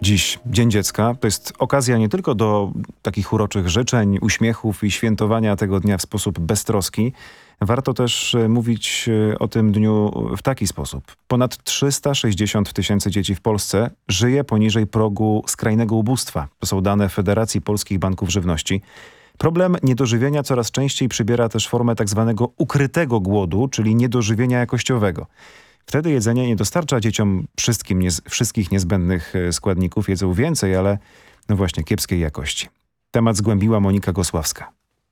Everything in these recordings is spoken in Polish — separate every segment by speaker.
Speaker 1: Dziś Dzień Dziecka to jest okazja nie tylko do takich uroczych życzeń, uśmiechów i świętowania tego dnia w sposób beztroski. Warto też mówić o tym dniu w taki sposób. Ponad 360 000 dzieci w Polsce żyje poniżej progu skrajnego ubóstwa. To są dane Federacji Polskich Banków Żywności. Problem niedożywienia coraz częściej przybiera też formę tak zwanego ukrytego głodu, czyli niedożywienia jakościowego. Wtedy jedzenie nie dostarcza dzieciom wszystkich niezbędnych składników. Jedzą więcej, ale no właśnie kiepskiej jakości. Temat zgłębiła Monika Gosławska.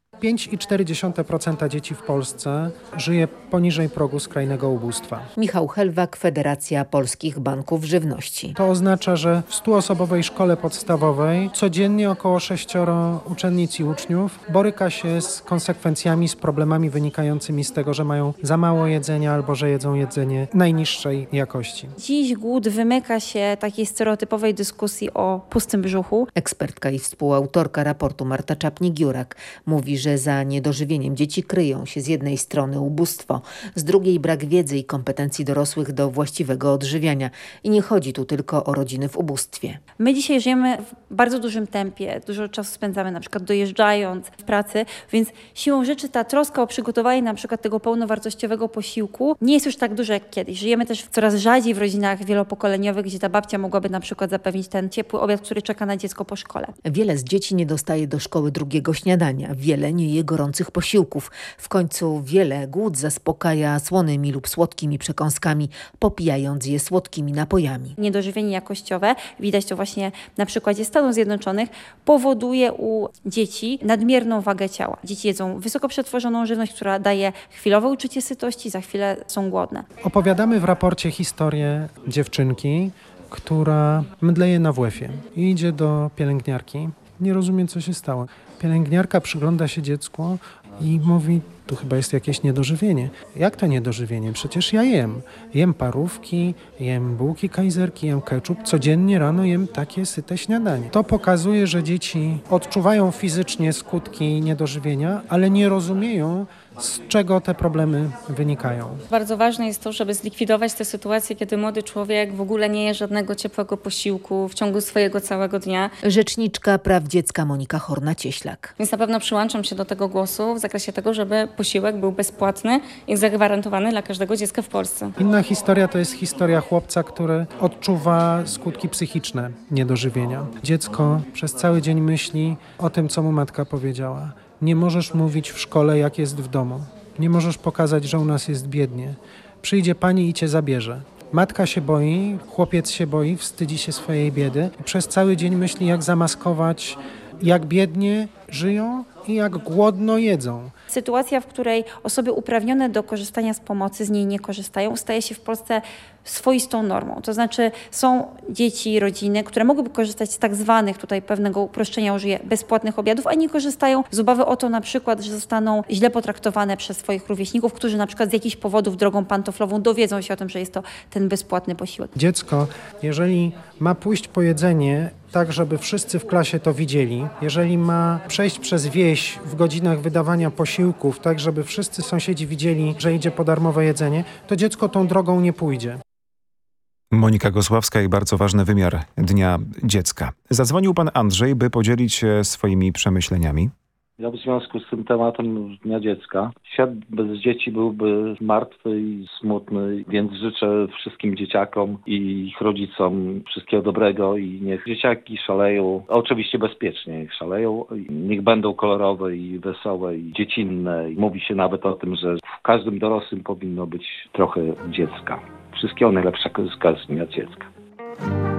Speaker 2: 5,4% dzieci w Polsce żyje poniżej progu skrajnego ubóstwa.
Speaker 3: Michał Helwak, Federacja Polskich Banków Żywności.
Speaker 2: To oznacza, że w 100-osobowej szkole podstawowej codziennie około 6 uczennic i uczniów boryka się z konsekwencjami, z problemami wynikającymi z tego, że mają za mało jedzenia albo że jedzą jedzenie najniższej jakości.
Speaker 4: Dziś głód wymyka się takiej stereotypowej dyskusji o pustym brzuchu.
Speaker 3: Ekspertka i współautorka raportu Marta Czapnik-Jurak mówi, że za niedożywieniem dzieci kryją się z jednej strony ubóstwo, z drugiej brak wiedzy i kompetencji dorosłych do właściwego odżywiania. I nie chodzi tu tylko o rodziny w ubóstwie.
Speaker 4: My dzisiaj żyjemy w bardzo dużym tempie, dużo czasu spędzamy na przykład dojeżdżając w pracy, więc siłą rzeczy ta troska o przygotowanie na przykład tego pełnowartościowego posiłku nie jest już tak duża jak kiedyś. Żyjemy też coraz rzadziej w rodzinach wielopokoleniowych, gdzie ta babcia mogłaby na przykład zapewnić ten ciepły obiad, który czeka na dziecko po szkole.
Speaker 3: Wiele z dzieci nie dostaje do szkoły drugiego śniadania, wiele nie je gorących posiłków. W końcu wiele głód zaspokaja słonymi lub słodkimi przekąskami, popijając je słodkimi napojami.
Speaker 4: Niedożywienie jakościowe, widać to właśnie na przykładzie Stanów Zjednoczonych, powoduje u dzieci nadmierną wagę ciała. Dzieci jedzą wysoko przetworzoną żywność, która daje chwilowe uczucie sytości, za chwilę są głodne.
Speaker 2: Opowiadamy w raporcie historię dziewczynki, która mdleje na WF-ie i idzie do pielęgniarki. Nie rozumie, co się stało. Pielęgniarka przygląda się dziecku i mówi, tu chyba jest jakieś niedożywienie. Jak to niedożywienie? Przecież ja jem. Jem parówki, jem bułki kajzerki, jem ketchup. Codziennie rano jem takie syte śniadanie. To pokazuje, że dzieci odczuwają fizycznie skutki niedożywienia, ale nie rozumieją, z czego te problemy wynikają.
Speaker 5: Bardzo ważne jest to, żeby zlikwidować tę sytuację, kiedy młody człowiek w ogóle nie je żadnego ciepłego posiłku w ciągu swojego całego dnia.
Speaker 3: Rzeczniczka praw dziecka Monika Horna-Cieślak.
Speaker 5: Więc na pewno przyłączam się do tego głosu w zakresie tego, żeby posiłek był bezpłatny i zagwarantowany dla każdego dziecka w Polsce.
Speaker 2: Inna historia to jest historia chłopca, który odczuwa skutki psychiczne niedożywienia. Dziecko przez cały dzień myśli o tym, co mu matka powiedziała. Nie możesz mówić w szkole, jak jest w domu. Nie możesz pokazać, że u nas jest biednie. Przyjdzie pani i cię zabierze. Matka się boi, chłopiec się boi, wstydzi się swojej biedy. Przez cały dzień myśli, jak zamaskować, jak biednie żyją i jak głodno jedzą.
Speaker 4: Sytuacja, w której osoby uprawnione do korzystania z pomocy z niej nie korzystają, staje się w Polsce swoistą normą. To znaczy są dzieci, rodziny, które mogłyby korzystać z tak zwanych, tutaj pewnego uproszczenia użyję, bezpłatnych obiadów, a nie korzystają z obawy o to na przykład, że zostaną źle potraktowane przez swoich rówieśników, którzy na przykład z jakichś powodów drogą pantoflową dowiedzą się o tym, że jest to ten bezpłatny posiłek.
Speaker 2: Dziecko, jeżeli ma pójść po jedzenie tak, żeby wszyscy w klasie to widzieli, jeżeli ma przejść przez wieś w godzinach wydawania posiłków, tak, żeby wszyscy sąsiedzi widzieli, że idzie po darmowe jedzenie, to dziecko tą drogą nie pójdzie.
Speaker 1: Monika Gosławska i bardzo ważny wymiar Dnia Dziecka. Zadzwonił pan Andrzej, by podzielić się swoimi przemyśleniami.
Speaker 6: Ja w związku z tym tematem Dnia Dziecka. Świat bez dzieci byłby martwy i smutny, więc życzę wszystkim dzieciakom i ich rodzicom wszystkiego dobrego i niech dzieciaki szaleją, oczywiście bezpiecznie niech szaleją, niech będą kolorowe i wesołe i dziecinne. Mówi się nawet o tym, że w każdym dorosłym powinno być trochę dziecka. Wszystkiego najlepszego z okazji Dnia Dziecka.